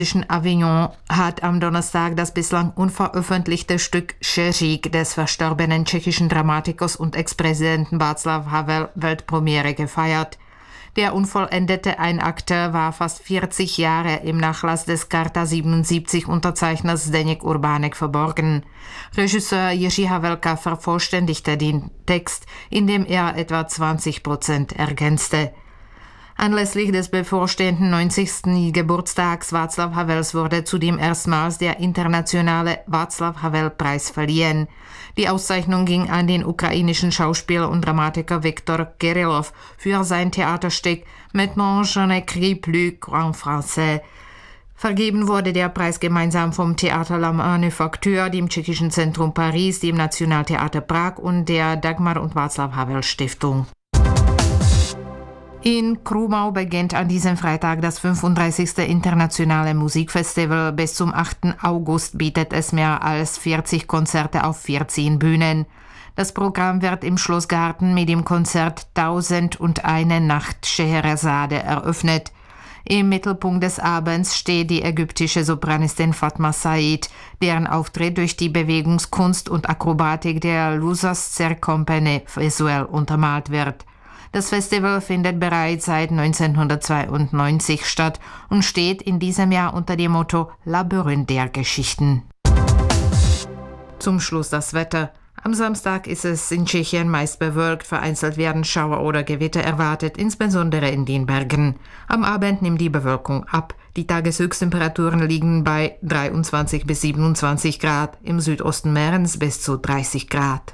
Avignon hat am Donnerstag das bislang unveröffentlichte Stück Šeřík des verstorbenen tschechischen Dramatikers und Ex-Präsidenten Václav Havel Weltpremiere gefeiert. Der unvollendete Einakter war fast 40 Jahre im Nachlass des Charta 77 Unterzeichners Zdeněk Urbánek verborgen. Regisseur Jiří Havelka vervollständigte den Text, indem er etwa 20% ergänzte. Anlässlich des bevorstehenden 90. Geburtstags Václav Havels wurde zudem erstmals der internationale Václav-Havel-Preis verliehen. Die Auszeichnung ging an den ukrainischen Schauspieler und Dramatiker Viktor Kirillov für sein Theaterstück Maintenant je n'écris plus en français. Vergeben wurde der Preis gemeinsam vom Théâtre La Manufacture, dem Tschechischen Zentrum Paris, dem Nationaltheater Prag und der Dagmar und Václav Havel Stiftung. In Krumau beginnt an diesem Freitag das 35. Internationale Musikfestival. Bis zum 8. August bietet es mehr als 40 Konzerte auf 14 Bühnen. Das Programm wird im Schlossgarten mit dem Konzert 1001 Nacht Scheherazade eröffnet. Im Mittelpunkt des Abends steht die ägyptische Sopranistin Fatma Said, deren Auftritt durch die Bewegungskunst und Akrobatik der Losers Company visuell untermalt wird. Das Festival findet bereits seit 1992 statt und steht in diesem Jahr unter dem Motto Labyrinth der Geschichten. Zum Schluss das Wetter. Am Samstag ist es in Tschechien meist bewölkt, vereinzelt werden Schauer oder Gewitter erwartet, insbesondere in den Bergen. Am Abend nimmt die Bewölkung ab. Die Tageshöchsttemperaturen liegen bei 23 bis 27 Grad, im Südosten Mährens bis zu 30 Grad.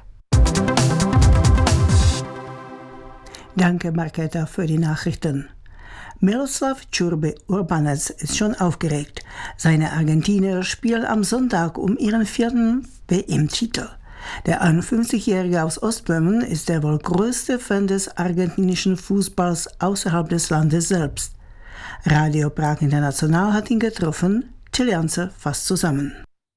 Danke, Marketa, für die Nachrichten. Miroslav Čurbi Urbanec ist schon aufgeregt. Seine Argentinier spielen am Sonntag um ihren 4. WM-Titel. Der 51-Jährige aus Ostböhmen ist der wohl größte Fan des argentinischen Fußballs außerhalb des Landes selbst. Radio Prag International hat ihn getroffen. Till Janse fasst zusammen.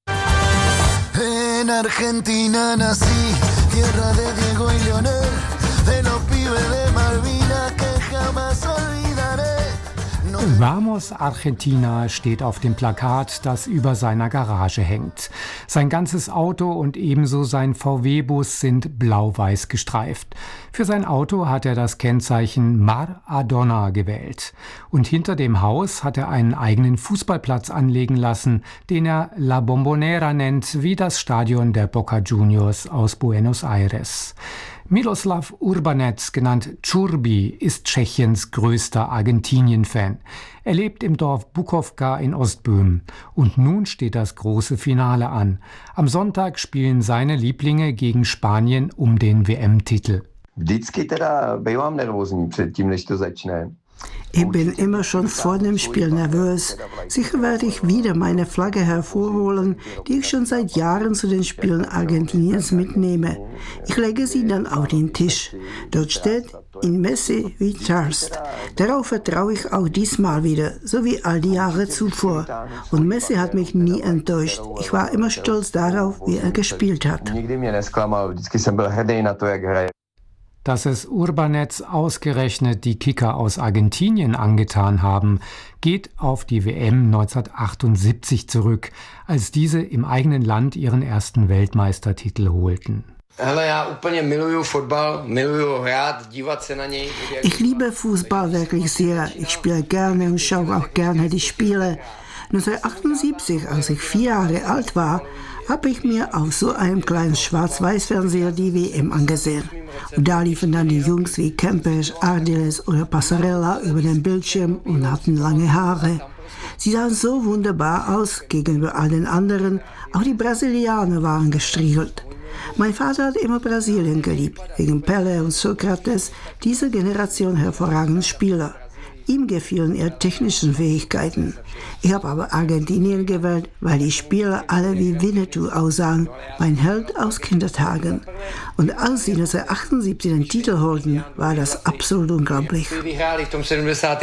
En Argentina nací, tierra de Diego y Leonel, de los pibes de Malvinas que jamás olvidaré. Vamos Argentina steht auf dem Plakat, das über seiner Garage hängt. Sein ganzes Auto und ebenso sein VW-Bus sind blau-weiß gestreift. Für sein Auto hat er das Kennzeichen Maradona gewählt. Und hinter dem Haus hat er einen eigenen Fußballplatz anlegen lassen, den er La Bombonera nennt, wie das Stadion der Boca Juniors aus Buenos Aires. Miroslav Urbanec, genannt Čurbi, ist Tschechiens größter Argentinien-Fan. Er lebt im Dorf Bukovka in Ostböhmen. Und nun steht das große Finale an. Am Sonntag spielen seine Lieblinge gegen Spanien um den WM-Titel. Vždycky teda bývám nervózní předtím, než to začne. Ich bin immer schon vor dem Spiel nervös. Sicher werde ich wieder meine Flagge hervorholen, die ich schon seit Jahren zu den Spielen Argentiniens mitnehme. Ich lege sie dann auf den Tisch. Dort steht in Messi wie Charst. Darauf vertraue ich auch diesmal wieder, so wie all die Jahre zuvor. Und Messi hat mich nie enttäuscht. Ich war immer stolz darauf, wie er gespielt hat. Dass es Urbanec ausgerechnet die Kicker aus Argentinien angetan haben, geht auf die WM 1978 zurück, als diese im eigenen Land ihren ersten Weltmeistertitel holten. Ich liebe Fußball wirklich sehr. Ich spiele gerne und schaue auch gerne die Spiele. 1978, als ich 4 Jahre alt war, habe ich mir auf so einem kleinen Schwarz-Weiß-Fernseher die WM angesehen. Und da liefen dann die Jungs wie Kempes, Ardiles oder Passarella über den Bildschirm und hatten lange Haare. Sie sahen so wunderbar aus gegenüber all den anderen. Auch die Brasilianer waren gestriegelt. Mein Vater hat immer Brasilien geliebt, wegen Pelé und Sokrates, diese Generation hervorragender Spieler. Ihm gefielen ihre technischen Fähigkeiten. Ich habe aber Argentinien gewählt, weil die Spieler alle wie Winnetou aussahen, mein Held aus Kindertagen. Und als sie 1978 den Titel holten, war das absolut unglaublich.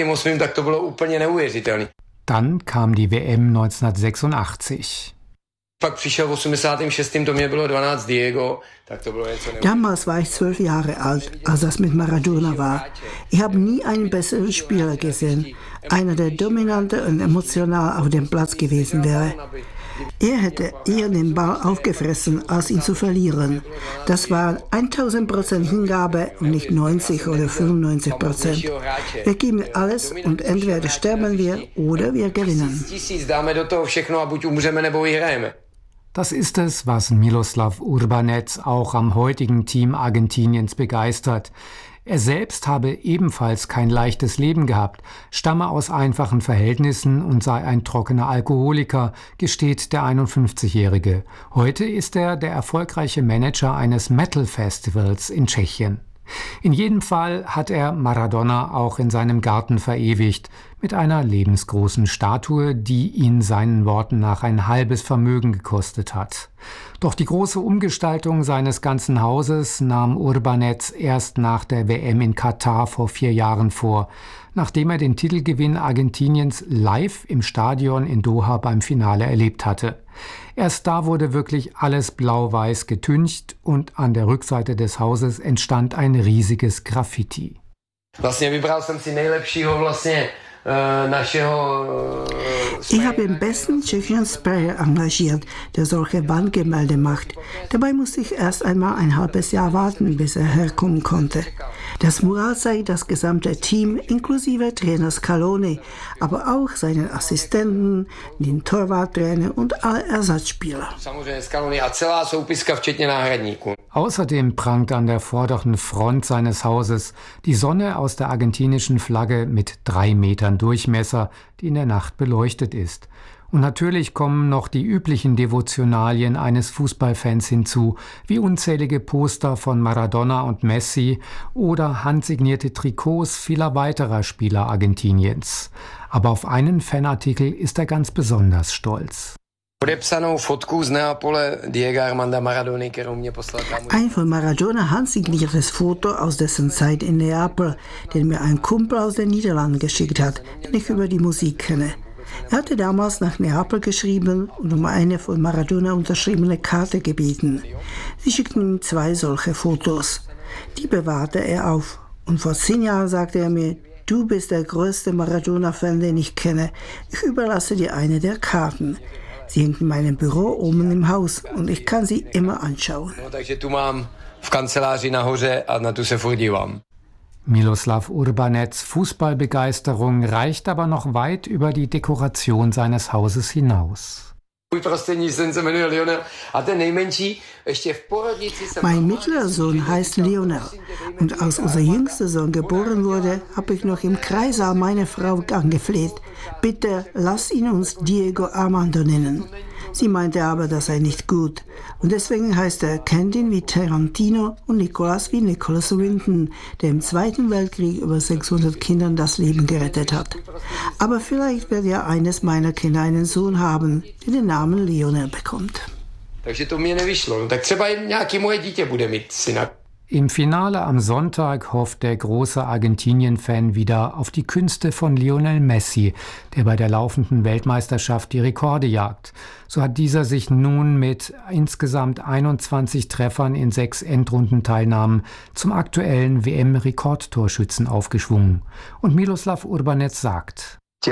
Dann kam die WM 1986. Damals war ich 12 Jahre alt, als das mit Maradona war. Ich habe nie einen besseren Spieler gesehen, einer, der dominanter und emotional auf dem Platz gewesen wäre. Er hätte eher den Ball aufgefressen, als ihn zu verlieren. Das war 1000% Hingabe und nicht 90 oder 95%. Wir geben alles und entweder sterben wir oder wir gewinnen. Das ist es, was Miroslav Urbanec auch am heutigen Team Argentiniens begeistert. Er selbst habe ebenfalls kein leichtes Leben gehabt, stamme aus einfachen Verhältnissen und sei ein trockener Alkoholiker, gesteht der 51-Jährige. Heute ist er der erfolgreiche Manager eines Metal-Festivals in Tschechien. In jedem Fall hat er Maradona auch in seinem Garten verewigt, mit einer lebensgroßen Statue, die ihn seinen Worten nach ein halbes Vermögen gekostet hat. Doch die große Umgestaltung seines ganzen Hauses nahm Urbanec erst nach der WM in Katar vor 4 Jahren vor, nachdem er den Titelgewinn Argentiniens live im Stadion in Doha beim Finale erlebt hatte. Erst da wurde wirklich alles blau-weiß getüncht und an der Rückseite des Hauses entstand ein riesiges Graffiti. Ich habe den besten tschechischen Sprayer engagiert, der solche Wandgemälde macht. Dabei musste ich erst einmal ein halbes Jahr warten, bis er herkommen konnte. Das Mural zeigt das gesamte Team, inklusive Trainer Scaloni, aber auch seinen Assistenten, den Torwarttrainer und alle Ersatzspieler. Außerdem prangt an der vorderen Front seines Hauses die Sonne aus der argentinischen Flagge mit 3 Metern Durchmesser, die in der Nacht beleuchtet ist. Und natürlich kommen noch die üblichen Devotionalien eines Fußballfans hinzu, wie unzählige Poster von Maradona und Messi oder handsignierte Trikots vieler weiterer Spieler Argentiniens. Aber auf einen Fanartikel ist er ganz besonders stolz. Ein von Maradona handsigniertes Foto aus dessen Zeit in Neapel, den mir ein Kumpel aus den Niederlanden geschickt hat, den ich über die Musik kenne. Er hatte damals nach Neapel geschrieben und um eine von Maradona unterschriebene Karte gebeten. Sie schickten ihm 2 solche Fotos. Die bewahrte er auf. Und vor 10 Jahren sagte er mir, du bist der größte Maradona-Fan, den ich kenne. Ich überlasse dir eine der Karten. Sie hängt in meinem Büro oben im Haus und ich kann sie immer anschauen. Miroslav Urbanecs Fußballbegeisterung reicht aber noch weit über die Dekoration seines Hauses hinaus. Mein mittlerer Sohn heißt Lionel und als unser jüngster Sohn geboren wurde, habe ich noch im Kreissaal meine Frau angefleht. Bitte lass ihn uns Diego Armando nennen. Sie meinte aber, das sei nicht gut. Und deswegen heißt er Quentin wie Tarantino und Nicholas wie Nicholas Winton, der im Zweiten Weltkrieg über 600 Kindern das Leben gerettet hat. Aber vielleicht wird ja eines meiner Kinder einen Sohn haben, der den Namen Lionel bekommt. Im Finale am Sonntag hofft der große Argentinien-Fan wieder auf die Künste von Lionel Messi, der bei der laufenden Weltmeisterschaft die Rekorde jagt. So hat dieser sich nun mit insgesamt 21 Treffern in 6 Endrundenteilnahmen zum aktuellen WM-Rekordtorschützen aufgeschwungen. Und Miroslav Urbanec sagt: Ich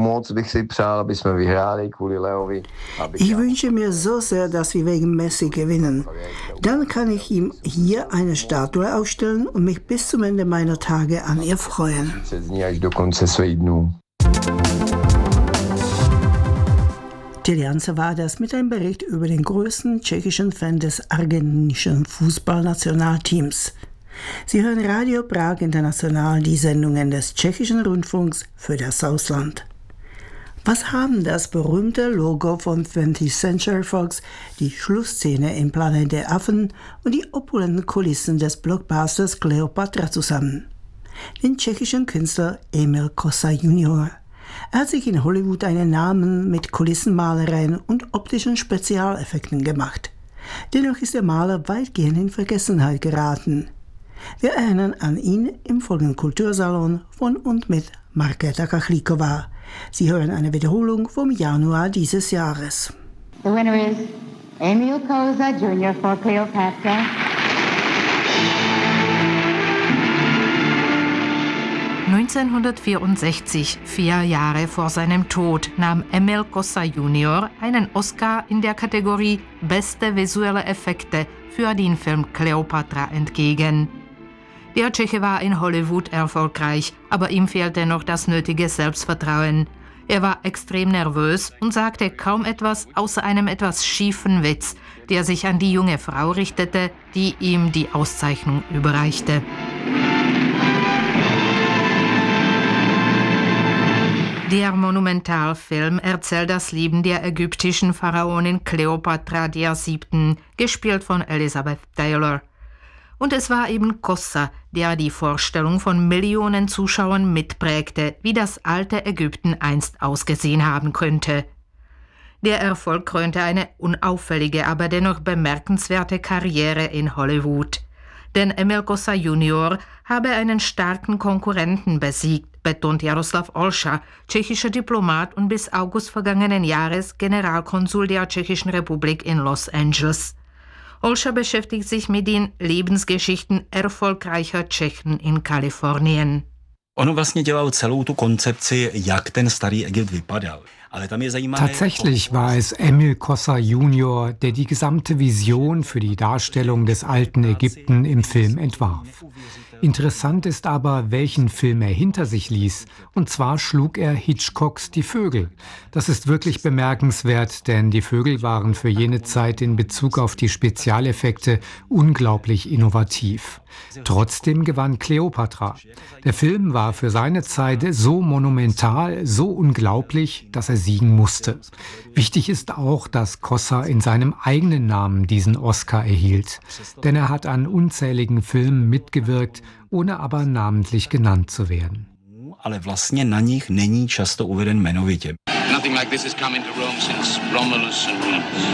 wünsche mir so sehr, dass wir wegen Messi gewinnen. Dann kann ich ihm hier eine Statue aufstellen und mich bis zum Ende meiner Tage an ihr freuen. Tiliance war das mit einem Bericht über den größten tschechischen Fan des argentinischen Fußballnationalteams. Sie hören Radio Prag International, die Sendungen des tschechischen Rundfunks für das Ausland. Was haben das berühmte Logo von 20th Century Fox, die Schlussszene im Planet der Affen und die opulenten Kulissen des Blockbusters Cleopatra zusammen? Den tschechischen Künstler Emil Kosa Jr. Er hat sich in Hollywood einen Namen mit Kulissenmalereien und optischen Spezialeffekten gemacht. Dennoch ist der Maler weitgehend in Vergessenheit geraten. Wir erinnern an ihn im folgenden Kultursalon von und mit Markéta Kachlikova. Sie hören eine Wiederholung vom Januar dieses Jahres. The winner is Emil Kosa Jr. for Cleopatra. (1964), 4 Jahre vor seinem Tod, nahm Emil Kosa Jr. einen Oscar in der Kategorie Beste visuelle Effekte für den Film Cleopatra entgegen. Der Tscheche war in Hollywood erfolgreich, aber ihm fehlte noch das nötige Selbstvertrauen. Er war extrem nervös und sagte kaum etwas außer einem etwas schiefen Witz, der sich an die junge Frau richtete, die ihm die Auszeichnung überreichte. Der Monumentalfilm erzählt das Leben der ägyptischen Pharaonin Kleopatra VII., gespielt von Elizabeth Taylor. Und es war eben Kossa, der die Vorstellung von Millionen Zuschauern mitprägte, wie das alte Ägypten einst ausgesehen haben könnte. Der Erfolg krönte eine unauffällige, aber dennoch bemerkenswerte Karriere in Hollywood. Denn Emil Kosa Jr. habe einen starken Konkurrenten besiegt, betont Jaroslav Olša, tschechischer Diplomat und bis August vergangenen Jahres Generalkonsul der Tschechischen Republik in Los Angeles. Olša beschäftigt sich mit den Lebensgeschichten erfolgreicher Tschechen in Kalifornien. Ono vlastně dělal celou tu koncepci, jak ten starý Egypt vypadal. Tatsächlich war es Emil Kosa Jr., der die gesamte Vision für die Darstellung des alten Ägypten im Film entwarf. Interessant ist aber, welchen Film er hinter sich ließ. Und zwar schlug er Hitchcocks Die Vögel. Das ist wirklich bemerkenswert, denn die Vögel waren für jene Zeit in Bezug auf die Spezialeffekte unglaublich innovativ. Trotzdem gewann Kleopatra. Der Film war für seine Zeit so monumental, so unglaublich, dass er siegen musste. Wichtig ist auch, dass Kossa in seinem eigenen Namen diesen Oscar erhielt. Denn er hat an unzähligen Filmen mitgewirkt, ohne aber namentlich genannt zu werden. Ale vlastně na nich není často uveden jmenovitě. Nothing like this has come into Rome since Romulus and Remus.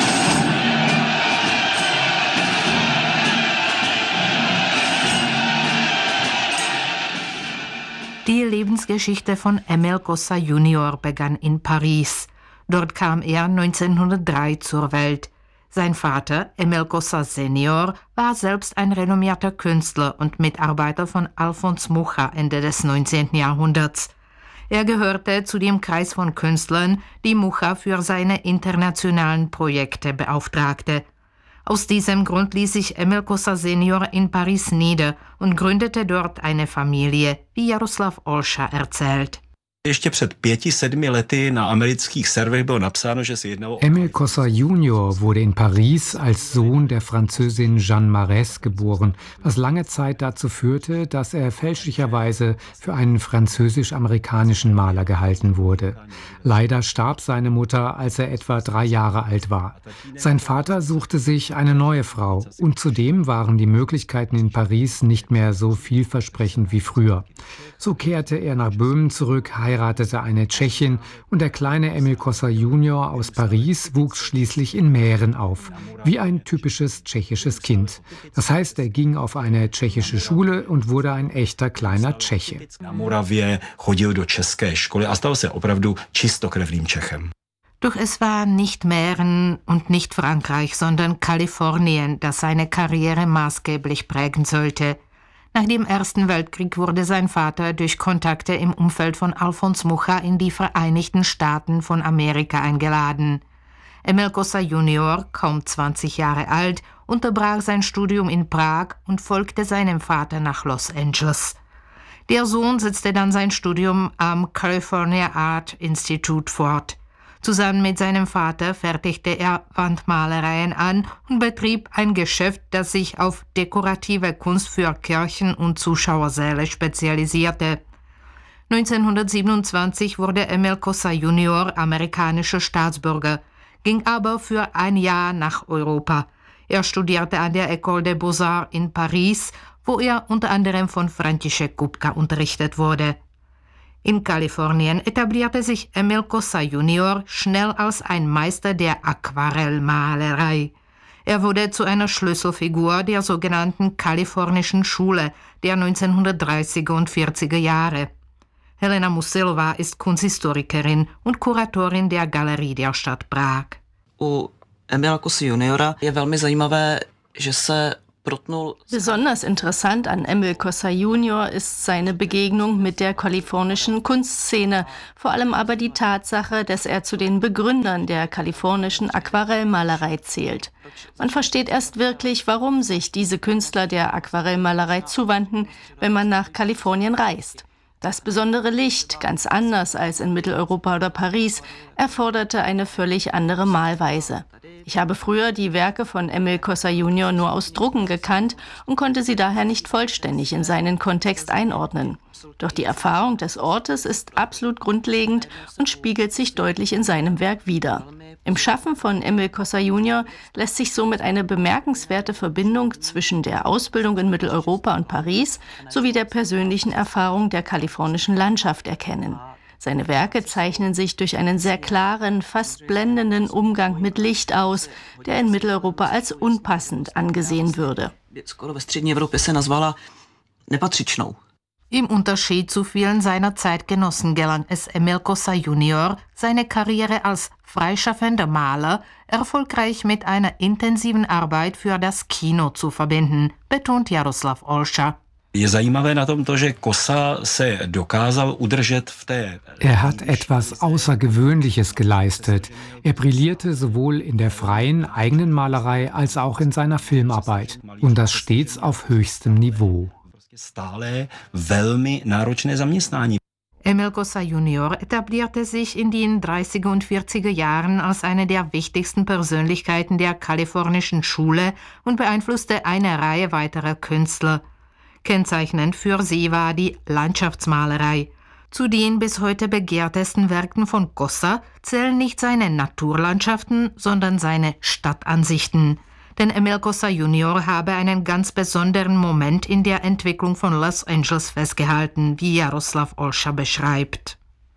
Die Lebensgeschichte von Emil Kosa Jr. begann in Paris. Dort kam er 1903 zur Welt. Sein Vater, Emil Kosa Senior, war selbst ein renommierter Künstler und Mitarbeiter von Alfons Mucha Ende des 19. Jahrhunderts. Er gehörte zu dem Kreis von Künstlern, die Mucha für seine internationalen Projekte beauftragte. Aus diesem Grund ließ sich Emil Kosa Senior in Paris nieder und gründete dort eine Familie, wie Jaroslav Olša erzählt. Ještě před 5-7 lety na amerických serverech bylo napsáno, že se jednalo... Emil Kosa Jr. wurde in Paris als Sohn der Französin Jeanne Marès geboren, was lange Zeit dazu führte, dass er fälschlicherweise für einen französisch-amerikanischen Maler gehalten wurde. Leider starb seine Mutter, als er etwa 3 Jahre alt war. Sein Vater suchte sich eine neue Frau und zudem waren die Möglichkeiten in Paris nicht mehr so vielversprechend wie früher. So kehrte er nach Böhmen zurück, heiratete eine Tschechin und der kleine Emil Kosa Jr. aus Paris wuchs schließlich in Mähren auf, wie ein typisches tschechisches Kind. Das heißt, er ging auf eine tschechische Schule und wurde ein echter kleiner Tscheche. Na Moravě chodil do české školy a stal se opravdu čistokrevným Čechem. Doch es war nicht Mähren und nicht Frankreich, sondern Kalifornien, das seine Karriere maßgeblich prägen sollte. Nach dem Ersten Weltkrieg wurde sein Vater durch Kontakte im Umfeld von Alfons Mucha in die Vereinigten Staaten von Amerika eingeladen. Emil Kosa Jr., kaum 20 Jahre alt, unterbrach sein Studium in Prag und folgte seinem Vater nach Los Angeles. Der Sohn setzte dann sein Studium am California Art Institute fort. Zusammen mit seinem Vater fertigte er Wandmalereien an und betrieb ein Geschäft, das sich auf dekorative Kunst für Kirchen und Zuschauersäle spezialisierte. 1927 wurde Emil Kosa Jr. amerikanischer Staatsbürger, ging aber für ein Jahr nach Europa. Er studierte an der École des Beaux-Arts in Paris, wo er unter anderem von František Kupka unterrichtet wurde. In Kalifornien etablierte sich Emil Kosa Jr. schnell als ein Meister der Aquarellmalerei. Er wurde zu einer Schlüsselfigur der sogenannten kalifornischen Schule der 1930er und 40er Jahre. Helena Musilova ist Kunsthistorikerin und Kuratorin der Galerie der Stadt Prag. U Emila Kosy juniora je velmi zajímavé, že se Besonders interessant an Emil Kossa Junior ist seine Begegnung mit der kalifornischen Kunstszene, vor allem aber die Tatsache, dass er zu den Begründern der kalifornischen Aquarellmalerei zählt. Man versteht erst wirklich, warum sich diese Künstler der Aquarellmalerei zuwandten, wenn man nach Kalifornien reist. Das besondere Licht, ganz anders als in Mitteleuropa oder Paris, erforderte eine völlig andere Malweise. Ich habe früher die Werke von Emil Kossa Junior nur aus Drucken gekannt und konnte sie daher nicht vollständig in seinen Kontext einordnen. Doch die Erfahrung des Ortes ist absolut grundlegend und spiegelt sich deutlich in seinem Werk wider. Im Schaffen von Emil Kossa Junior lässt sich somit eine bemerkenswerte Verbindung zwischen der Ausbildung in Mitteleuropa und Paris sowie der persönlichen Erfahrung der kalifornischen Landschaft erkennen. Seine Werke zeichnen sich durch einen sehr klaren, fast blendenden Umgang mit Licht aus, der in Mitteleuropa als unpassend angesehen würde. Im Unterschied zu vielen seiner Zeitgenossen gelang es Emil Kossa Junior, seine Karriere als freischaffender Maler erfolgreich mit einer intensiven Arbeit für das Kino zu verbinden, betont Jaroslav Olša. Je zajímavé na tom to, že Kossa se dokázal udržet v té... Er hat etwas Außergewöhnliches geleistet. Er brillierte sowohl in der freien eigenen Malerei als auch in seiner Filmarbeit. Und das stets auf höchstem Niveau. Stále velmi náročné zaměstnání. Emil Kossa Junior etablierte sich in den 30er und 40er Jahren als eine der wichtigsten Persönlichkeiten der kalifornischen Schule und beeinflusste eine Reihe weiterer Künstler. Kennzeichnend für sie war die Landschaftsmalerei. Zu den bis heute begehrtesten Werken von Kossa zählen nicht seine Naturlandschaften, sondern seine Stadtansichten. Denn Emil Kossa Junior habe einen ganz besonderen Moment in der Entwicklung von Los Angeles festgehalten, wie Jaroslav Olša beschreibt.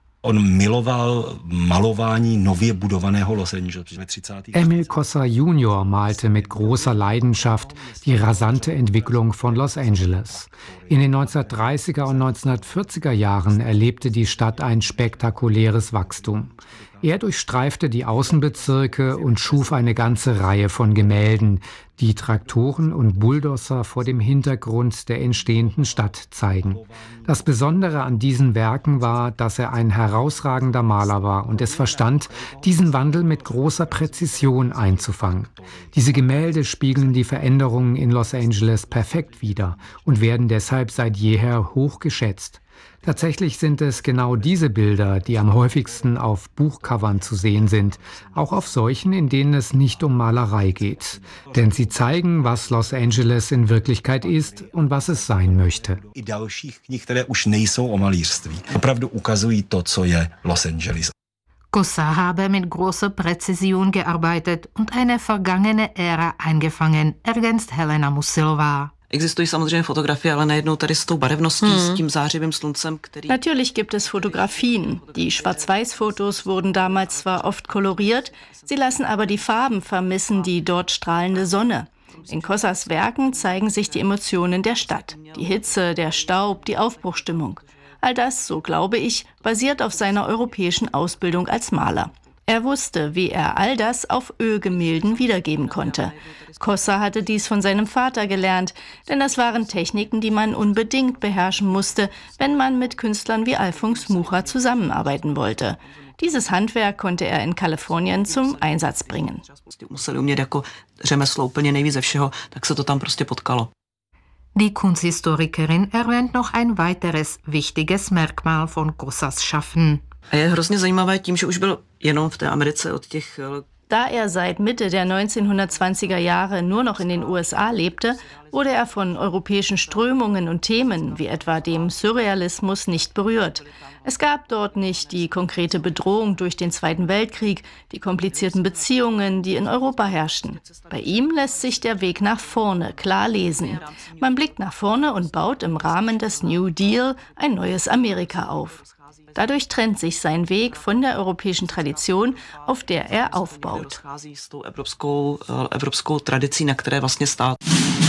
On miloval malování nově budovaného Los Angeles. Emil Kossa Junior malte mit großer Leidenschaft die rasante Entwicklung von Los Angeles. In den 1930er und 1940er Jahren erlebte die Stadt ein spektakuläres Wachstum. Er durchstreifte die Außenbezirke und schuf eine ganze Reihe von Gemälden, die Traktoren und Bulldozer vor dem Hintergrund der entstehenden Stadt zeigen. Das Besondere an diesen Werken war, dass er ein herausragender Maler war und es verstand, diesen Wandel mit großer Präzision einzufangen. Diese Gemälde spiegeln die Veränderungen in Los Angeles perfekt wider und werden deshalb seit jeher hoch geschätzt. Tatsächlich sind es genau diese Bilder, die am häufigsten auf Buchcovern zu sehen sind, auch auf solchen, in denen es nicht um Malerei geht. Denn sie zeigen, was Los Angeles in Wirklichkeit ist und was es sein möchte. I dalších knih, které už nejsou o malířství. Opravdu ukazují to, co je Los Angeles. Kossa habe mit großer Präzision gearbeitet und eine vergangene Ära eingefangen, ergänzt Helena Musilova. Existují samozřejmě fotografie, ale najednou tady s tou barevností, s tím zářivým sluncem, který... Natürlich gibt es Fotografien. Die Schwarz-Weiß-Fotos wurden damals zwar oft koloriert, sie lassen aber die Farben vermissen, die dort strahlende Sonne. In Kossas Werken zeigen sich die Emotionen der Stadt. Die Hitze, der Staub, die Aufbruchstimmung. All das, so glaube ich, basiert auf seiner europäischen Ausbildung als Maler. Er wusste, wie er all das auf Ölgemälden wiedergeben konnte. Kossa hatte dies von seinem Vater gelernt, denn das waren Techniken, die man unbedingt beherrschen musste, wenn man mit Künstlern wie Alfons Mucha zusammenarbeiten wollte. Dieses Handwerk konnte er in Kalifornien zum Einsatz bringen. Die Kunsthistorikerin erwähnt noch ein weiteres wichtiges Merkmal von Kossas Schaffen. A je hrozně zajímavé tím, že už byl jenom v té Americe od těch... Da er seit Mitte der 1920er Jahre nur noch in den USA lebte, wurde er von europäischen Strömungen und Themen wie etwa dem Surrealismus nicht berührt. Es gab dort nicht die konkrete Bedrohung durch den Zweiten Weltkrieg, die komplizierten Beziehungen, die in Europa herrschten. Bei ihm lässt sich der Weg nach vorne klar lesen. Man blickt nach vorne und baut im Rahmen des New Deal ein neues Amerika auf. Dadurch trennt sich sein Weg von der europäischen Tradition, auf der er aufbaut. Evropskou tradicí, na které vlastně stát.